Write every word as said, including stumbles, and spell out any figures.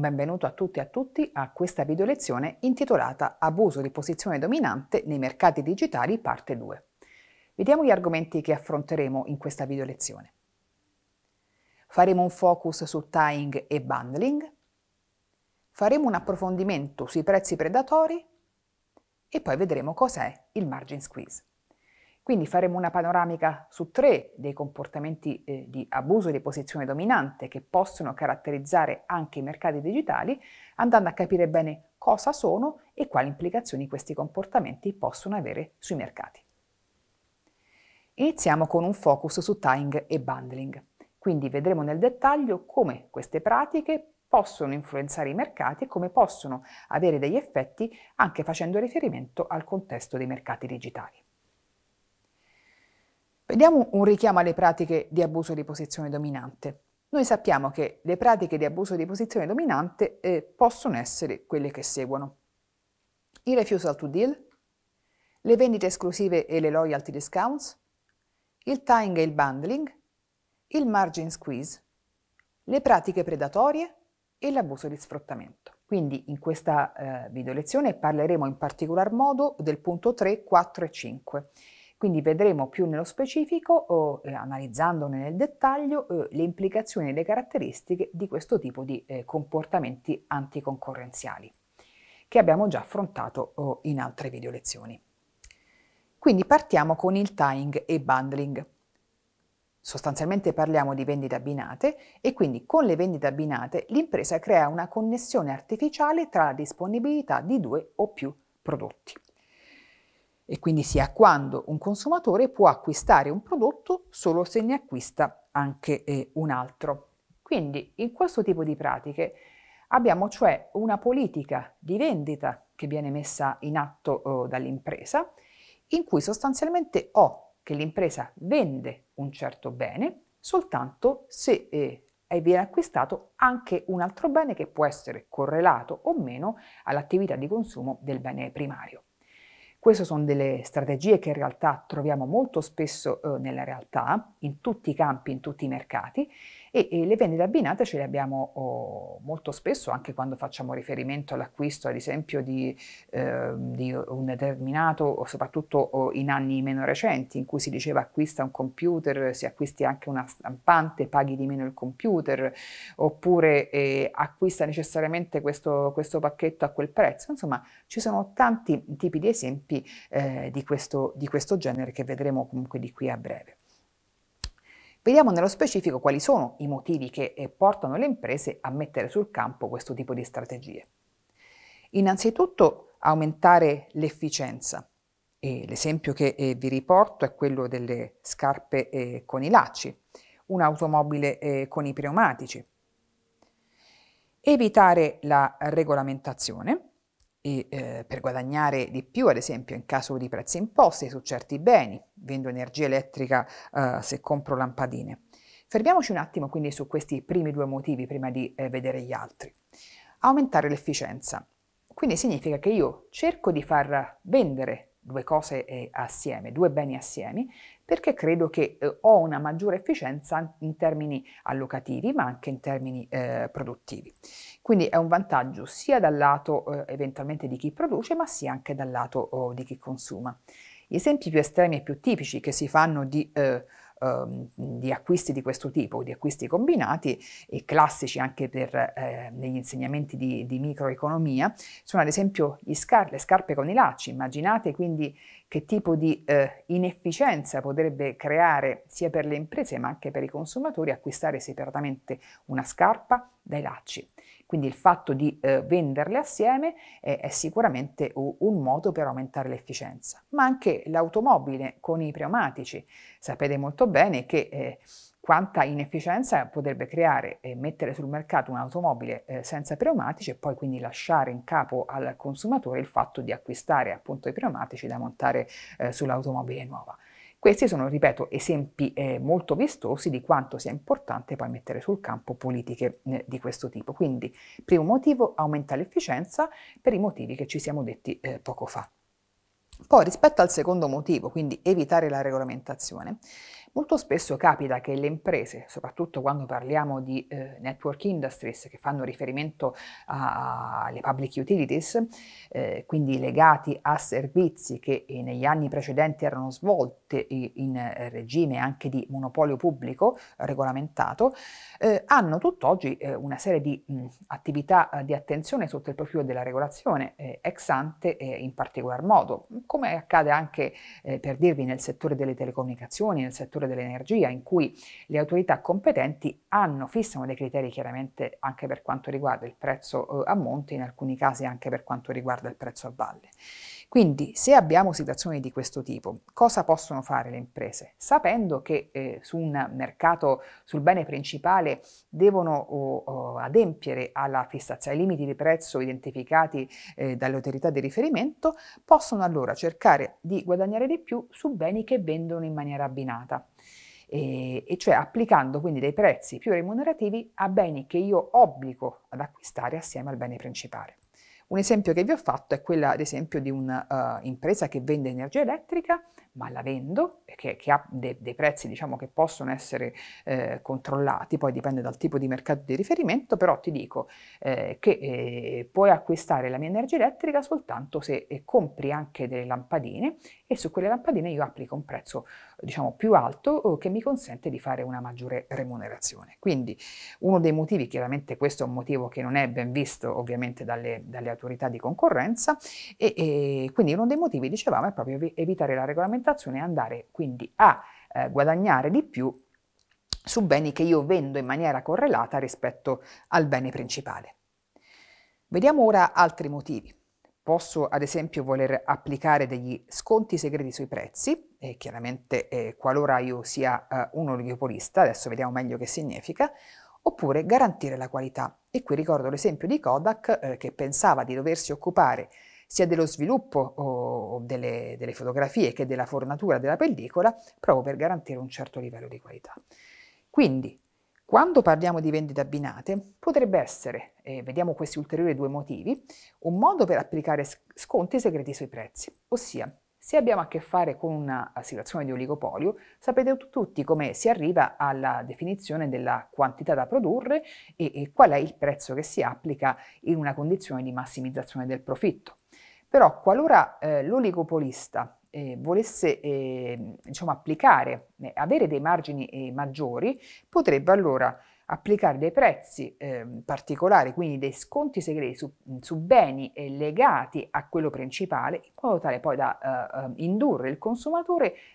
benvenuto a tutti e a tutti a questa video lezione intitolata Abuso di posizione dominante nei mercati digitali parte due. Vediamo gli argomenti che affronteremo in questa video lezione. Faremo un focus su tying e bundling, faremo un approfondimento sui prezzi predatori e poi vedremo cos'è il margin squeeze. Quindi faremo una panoramica su tre dei comportamenti eh, di abuso di posizione dominante che possono caratterizzare anche i mercati digitali, andando a capire bene cosa sono e quali implicazioni questi comportamenti possono avere sui mercati. Iniziamo con un focus su tying e bundling. Quindi vedremo nel dettaglio come queste pratiche possono influenzare i mercati e come possono avere degli effetti anche facendo riferimento al contesto dei mercati digitali. Vediamo un richiamo alle pratiche di abuso di posizione dominante. Noi sappiamo che le pratiche di abuso di posizione dominante eh, possono essere quelle che seguono: il refusal to deal, le vendite esclusive e le loyalty discounts, il tying e il bundling, il margin squeeze, le pratiche predatorie e l'abuso di sfruttamento. Quindi in questa eh, video lezione parleremo in particolar modo del punto tre, quattro e cinque. Quindi vedremo più nello specifico, o, eh, analizzandone nel dettaglio, eh, le implicazioni e le caratteristiche di questo tipo di eh, comportamenti anticoncorrenziali, che abbiamo già affrontato oh, in altre video lezioni. Quindi partiamo con il tying e bundling. Sostanzialmente parliamo di vendite abbinate e quindi con le vendite abbinate l'impresa crea una connessione artificiale tra la disponibilità di due o più prodotti. E quindi sia quando un consumatore può acquistare un prodotto solo se ne acquista anche eh, un altro. Quindi in questo tipo di pratiche abbiamo cioè una politica di vendita che viene messa in atto eh, dall'impresa, in cui sostanzialmente o che l'impresa vende un certo bene soltanto se eh, viene acquistato anche un altro bene che può essere correlato o meno all'attività di consumo del bene primario. Queste sono delle strategie che in realtà troviamo molto spesso eh, nella realtà, in tutti i campi, in tutti i mercati, e, e le vendite abbinate ce le abbiamo oh, molto spesso anche quando facciamo riferimento all'acquisto, ad esempio, di, eh, di un determinato, o soprattutto oh, in anni meno recenti, in cui si diceva acquista un computer, se acquisti anche una stampante paghi di meno il computer, oppure eh, acquista necessariamente questo, questo pacchetto a quel prezzo. Insomma, ci sono tanti tipi di esempi Eh, di, questo, di questo genere che vedremo comunque di qui a breve. Vediamo nello specifico quali sono i motivi che eh, portano le imprese a mettere sul campo questo tipo di strategie. Innanzitutto aumentare l'efficienza. E l'esempio che eh, vi riporto è quello delle scarpe eh, con i lacci, un'automobile eh, con i pneumatici. Evitare la regolamentazione. E, eh, per guadagnare di più, ad esempio in caso di prezzi imposti su certi beni, vendo energia elettrica eh, se compro lampadine. Fermiamoci un attimo quindi su questi primi due motivi prima di eh, vedere gli altri. Aumentare l'efficienza, quindi significa che io cerco di far vendere due cose eh, assieme, due beni assieme, perché credo che eh, ho una maggiore efficienza in termini allocativi ma anche in termini eh, produttivi. Quindi è un vantaggio sia dal lato eh, eventualmente di chi produce, ma sia anche dal lato oh, di chi consuma. Gli esempi più estremi e più tipici che si fanno di, eh, um, di acquisti di questo tipo, di acquisti combinati, e classici anche per, eh, negli insegnamenti di, di microeconomia, sono ad esempio gli scar- le scarpe con i lacci. Immaginate quindi che tipo di eh, inefficienza potrebbe creare sia per le imprese ma anche per i consumatori acquistare separatamente una scarpa dai lacci. Quindi il fatto di eh, venderle assieme eh, è sicuramente un, un modo per aumentare l'efficienza. Ma anche l'automobile con i pneumatici. Sapete molto bene che eh, quanta inefficienza potrebbe creare eh, mettere sul mercato un'automobile eh, senza pneumatici e poi quindi lasciare in capo al consumatore il fatto di acquistare appunto i pneumatici da montare eh, sull'automobile nuova. Questi sono, ripeto, esempi eh, molto vistosi di quanto sia importante poi mettere sul campo politiche eh, di questo tipo. Quindi, primo motivo, aumenta l'efficienza per i motivi che ci siamo detti eh, poco fa. Poi rispetto al secondo motivo, quindi evitare la regolamentazione, Molto spesso capita che le imprese, soprattutto quando parliamo di eh, network industries che fanno riferimento a- alle public utilities, eh, quindi legati a servizi che eh, negli anni precedenti erano svolte i- in eh, regime anche di monopolio pubblico eh, regolamentato, eh, hanno tutt'oggi eh, una serie di mh, attività eh, di attenzione sotto il profilo della regolazione eh, ex ante eh, in particolar modo, come accade anche eh, per dirvi nel settore delle telecomunicazioni, nel settore dell'energia, in cui le autorità competenti hanno, fissano dei criteri chiaramente anche per quanto riguarda il prezzo eh, a monte, in alcuni casi anche per quanto riguarda il prezzo a valle. Quindi, se abbiamo situazioni di questo tipo, cosa possono fare le imprese? Sapendo che eh, su un mercato, sul bene principale, devono oh, oh, adempiere alla fissazione, ai limiti di prezzo identificati eh, dalle autorità di riferimento, possono allora cercare di guadagnare di più su beni che vendono in maniera abbinata. E, e cioè applicando quindi dei prezzi più remunerativi a beni che io obbligo ad acquistare assieme al bene principale. Un esempio che vi ho fatto è quella, ad esempio, di un'impresa uh, che vende energia elettrica, ma la vendo, che, che ha de, dei prezzi, diciamo, che possono essere eh, controllati, poi dipende dal tipo di mercato di riferimento, però ti dico eh, che eh, puoi acquistare la mia energia elettrica soltanto se eh, compri anche delle lampadine e su quelle lampadine io applico un prezzo, diciamo, più alto eh, che mi consente di fare una maggiore remunerazione. Quindi uno dei motivi, chiaramente questo è un motivo che non è ben visto ovviamente dalle, dalle autorità di concorrenza e, e quindi uno dei motivi, dicevamo, è proprio evitare la regolamentazione e andare quindi a eh, guadagnare di più su beni che io vendo in maniera correlata rispetto al bene principale. Vediamo ora altri motivi. Posso ad esempio voler applicare degli sconti segreti sui prezzi, e chiaramente eh, qualora io sia eh, un oligopolista, adesso vediamo meglio che significa, oppure garantire la qualità. E qui ricordo l'esempio di Kodak eh, che pensava di doversi occupare sia dello sviluppo o delle, delle fotografie che della fornatura della pellicola, proprio per garantire un certo livello di qualità. Quindi, quando parliamo di vendite abbinate, potrebbe essere, e vediamo questi ulteriori due motivi, un modo per applicare sconti segreti sui prezzi, ossia se abbiamo a che fare con una situazione di oligopolio, sapete tutti come si arriva alla definizione della quantità da produrre e, e qual è il prezzo che si applica in una condizione di massimizzazione del profitto. Però qualora eh, l'oligopolista eh, volesse eh, diciamo, applicare, eh, avere dei margini eh, maggiori, potrebbe allora applicare dei prezzi eh, particolari, quindi dei sconti segreti su, su beni eh, legati a quello principale, in modo tale poi da eh, indurre il consumatore